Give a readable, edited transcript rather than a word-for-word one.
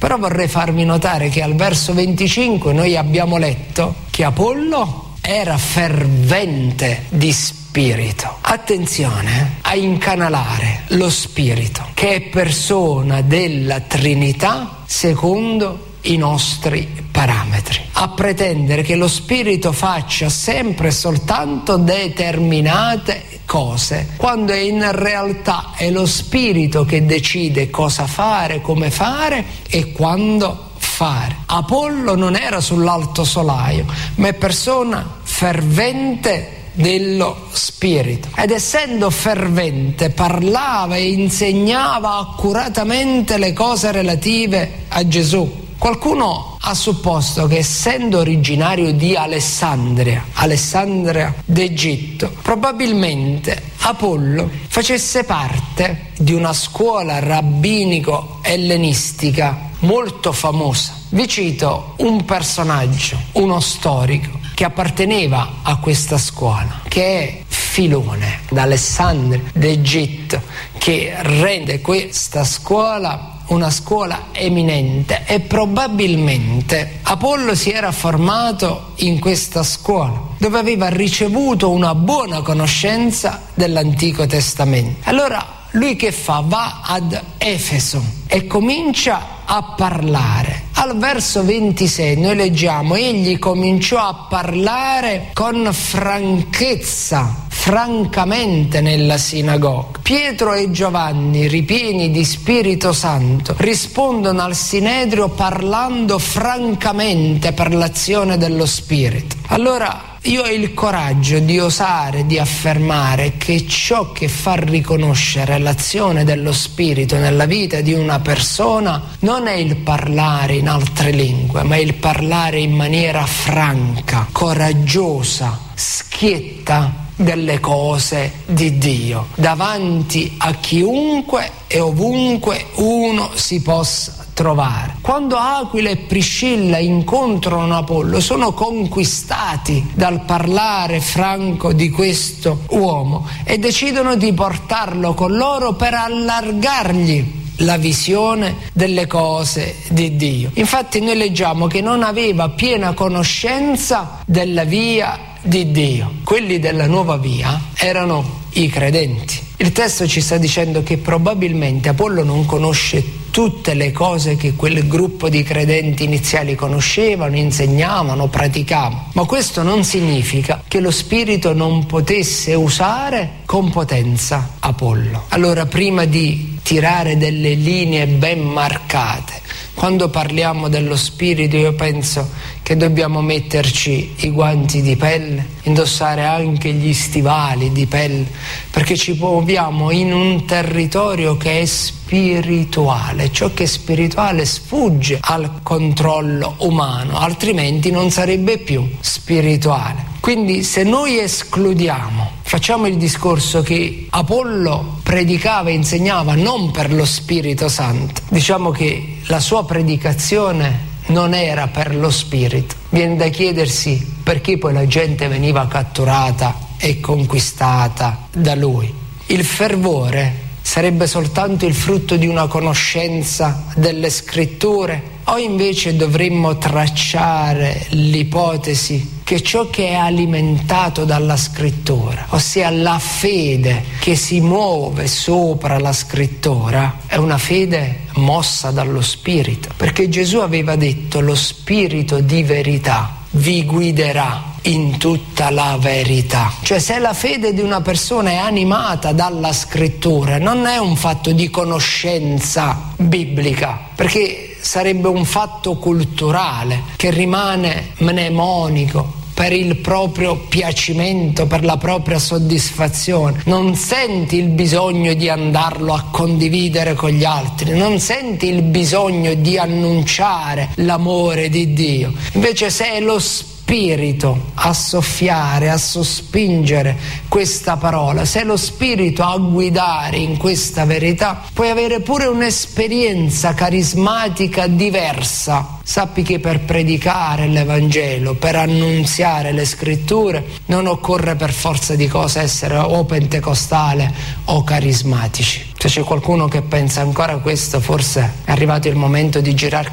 Però vorrei farvi notare che al verso 25 noi abbiamo letto che Apollo era fervente di spirito. Attenzione a incanalare lo spirito, che è persona della Trinità secondo i nostri parametri, a pretendere che lo spirito faccia sempre e soltanto determinate cose, quando in realtà è lo spirito che decide cosa fare, come fare e quando fare. Apollo non era sull'alto solaio, ma è persona fervente dello spirito, ed essendo fervente parlava e insegnava accuratamente le cose relative a Gesù. Qualcuno ha supposto che, essendo originario di Alessandria d'Egitto, probabilmente Apollo facesse parte di una scuola rabbinico-ellenistica molto famosa. Vi cito un personaggio, uno storico, che apparteneva a questa scuola, che è Filone d'Alessandria d'Egitto, che rende questa scuola una scuola eminente, e probabilmente Apollo si era formato in questa scuola, dove aveva ricevuto una buona conoscenza dell'Antico Testamento. Allora lui che fa? Va ad Efeso e comincia a parlare. Al verso 26 noi leggiamo: egli cominciò a parlare con franchezza, francamente nella sinagoga. Pietro e Giovanni, ripieni di Spirito Santo, rispondono al Sinedrio parlando francamente per l'azione dello Spirito. Allora io ho il coraggio di osare, di affermare che ciò che fa riconoscere l'azione dello Spirito nella vita di una persona non è il parlare in altre lingue, ma il parlare in maniera franca, coraggiosa, schietta delle cose di Dio, davanti a chiunque e ovunque uno si possa trovare. Quando Aquila e Priscilla incontrano Apollo, sono conquistati dal parlare franco di questo uomo e decidono di portarlo con loro per allargargli la visione delle cose di Dio. Infatti noi leggiamo che non aveva piena conoscenza della via di Dio. Quelli della nuova via erano i credenti. Il testo ci sta dicendo che probabilmente Apollo non conosce tutte le cose che quel gruppo di credenti iniziali conoscevano, insegnavano, praticavano, ma questo non significa che lo Spirito non potesse usare con potenza Apollo. Allora, prima di tirare delle linee ben marcate, quando parliamo dello Spirito, io penso che dobbiamo metterci i guanti di pelle, indossare anche gli stivali di pelle, perché ci muoviamo in un territorio che è spirituale. Ciò che è spirituale sfugge al controllo umano, altrimenti non sarebbe più spirituale. Quindi se noi escludiamo, facciamo il discorso che Apollo predicava e insegnava non per lo Spirito Santo, diciamo che la sua predicazione non era per lo Spirito, viene da chiedersi perché poi la gente veniva catturata e conquistata da lui. Il fervore sarebbe soltanto il frutto di una conoscenza delle scritture, o invece dovremmo tracciare l'ipotesi che ciò che è alimentato dalla scrittura, ossia la fede che si muove sopra la scrittura, è una fede mossa dallo Spirito, perché Gesù aveva detto: lo Spirito di verità vi guiderà in tutta la verità. Cioè, se la fede di una persona è animata dalla scrittura, non è un fatto di conoscenza biblica, perché sarebbe un fatto culturale che rimane mnemonico per il proprio piacimento, per la propria soddisfazione. Non senti il bisogno di andarlo a condividere con gli altri, non senti il bisogno di annunciare l'amore di Dio. Invece, se è lo Spirito a soffiare, a sospingere questa parola, se è lo Spirito a guidare in questa verità, puoi avere pure un'esperienza carismatica diversa. Sappi che per predicare l'Evangelo, per annunziare le scritture, non occorre per forza di cose essere o pentecostale o carismatici. Se c'è qualcuno che pensa ancora questo, forse è arrivato il momento di girare